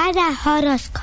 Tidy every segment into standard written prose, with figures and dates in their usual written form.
sada horoskop.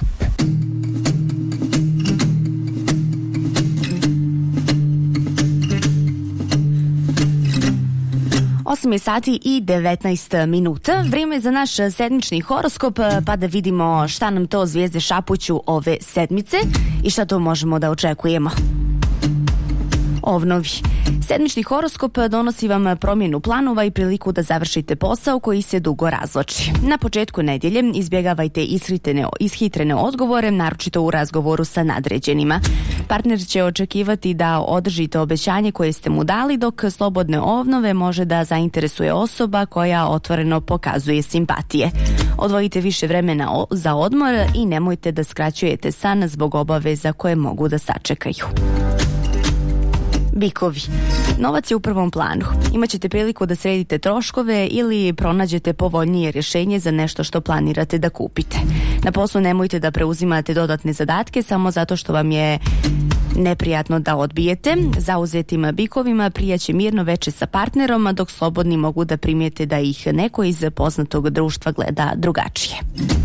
Osam je sati i 19 minuta. Vrijeme za naš sedmični horoskop, pa da vidimo šta nam to zvijezde šapuću ove sedmice i šta to možemo da očekujemo. Ovnovi. Sedmični horoskop donosi vam promjenu planova i priliku da završite posao koji se dugo razvlači. Na početku nedjelje izbjegavajte ishitrene odgovore, naročito u razgovoru sa nadređenima. Partner će očekivati da održite obećanje koje ste mu dali, dok slobodne ovnove može da zainteresuje osoba koja otvoreno pokazuje simpatije. Odvojite više vremena za odmor i nemojte da skraćujete san zbog obaveza koje mogu da sačekaju. Bikovi. Novac je u prvom planu. Imaćete priliku da sredite troškove ili pronađete povoljnije rješenje za nešto što planirate da kupite. Na poslu nemojte da preuzimate dodatne zadatke samo zato što vam je neprijatno da odbijete. Zauzetim bikovima prijaće mirno veče sa partnerom, dok slobodni mogu da primijete da ih neko iz poznatog društva gleda drugačije.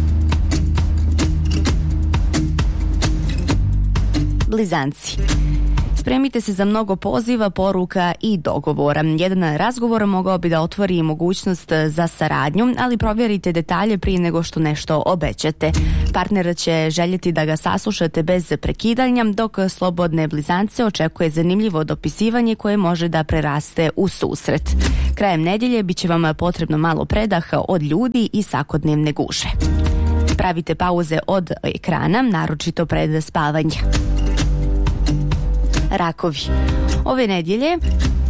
Blizanci. Spremite se za mnogo poziva, poruka i dogovora. Jedan razgovor mogao bi da otvori mogućnost za saradnju, ali provjerite detalje prije nego što nešto obećate. Partner će željeti da ga saslušate bez prekidanja, dok slobodne blizance očekuje zanimljivo dopisivanje koje može da preraste u susret. Krajem nedjelje bit će vam potrebno malo predaha od ljudi i svakodnevne guže. Pravite pauze od ekrana, naročito pred spavanje. Rakovi. Ove nedjelje,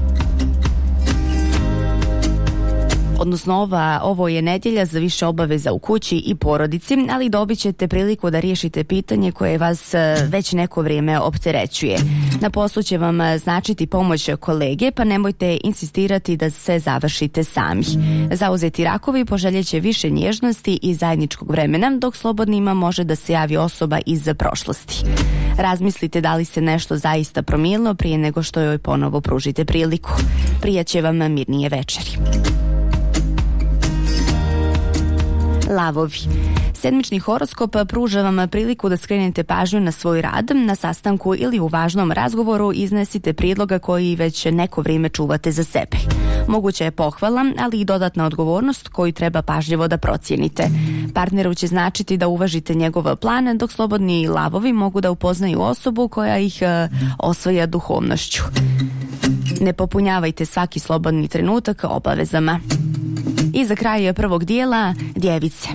odnosno ovo je nedjelja za više obaveza u kući i porodici, ali dobit ćete priliku da riješite pitanje koje vas već neko vrijeme opterećuje. Na poslu će vam značiti pomoć kolege, pa nemojte insistirati da se završite sami. Zauzeti rakovi poželjet će više nježnosti i zajedničkog vremena, dok slobodnima može da se javi osoba iz prošlosti. Razmislite da li se nešto zaista promijenilo prije nego što joj ponovo pružite priliku. Prijaće vam mirnije večeri. Lavovi. Sedmični horoskop pruža vam priliku da skrenete pažnju na svoj rad, na sastanku ili u važnom razgovoru iznesite prijedloga koji već neko vrijeme čuvate za sebe. Moguća je pohvala, ali i dodatna odgovornost koju treba pažljivo da procijenite. Partneru će značiti da uvažite njegov plan, dok slobodni lavovi mogu da upoznaju osobu koja ih osvaja duhovnošću. Ne popunjavajte svaki slobodni trenutak obavezama. I za kraj prvog dijela, djevice.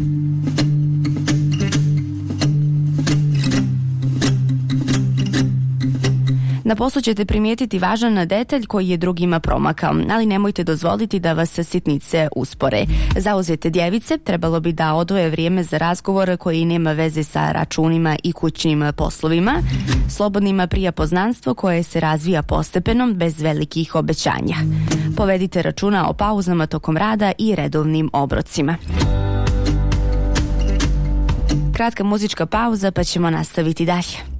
Na poslu ćete primijetiti važan detalj koji je drugima promakao, ali nemojte dozvoliti da vas sitnice uspore. Zauzete djevice trebalo bi da odvoje vrijeme za razgovor koji nema veze sa računima i kućnim poslovima. Slobodnima prija poznanstvo koje se razvija postepeno bez velikih obećanja. Povedite računa o pauzama tokom rada i redovnim obrocima. Kratka muzička pauza pa ćemo nastaviti dalje.